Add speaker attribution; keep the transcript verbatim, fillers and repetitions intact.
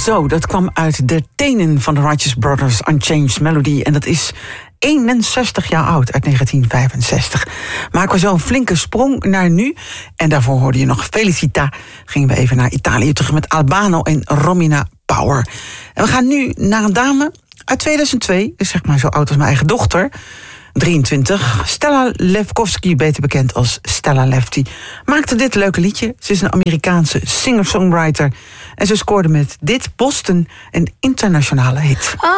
Speaker 1: Zo, dat kwam uit de tenen van de Righteous Brothers, Unchanged Melody. En dat is eenenzestig jaar oud, uit negentien vijfenzestig. Maken we zo een flinke sprong naar nu. En daarvoor hoorde je nog Felicita. Gingen we even naar Italië terug met Albano en Romina Power. En we gaan nu naar een dame uit tweeduizend twee. Dus zeg maar zo oud als mijn eigen dochter. drieëntwintig. Stella Lefkowski, beter bekend als Stella Lefty, maakte dit leuke liedje. Ze is een Amerikaanse singer-songwriter. En ze scoorde met dit Boston een internationale hit.